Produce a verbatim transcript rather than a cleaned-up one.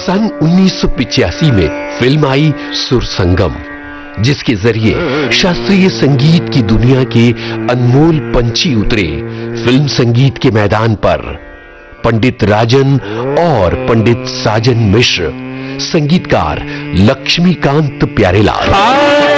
सन उन्नीस सौ पिचासी में फिल्म आई सुर संगम, जिसके जरिए शास्त्रीय संगीत की दुनिया के अनमोल पंछी उतरे फिल्म संगीत के मैदान पर। पंडित राजन और पंडित साजन मिश्र, संगीतकार लक्ष्मीकांत प्यारेलाल।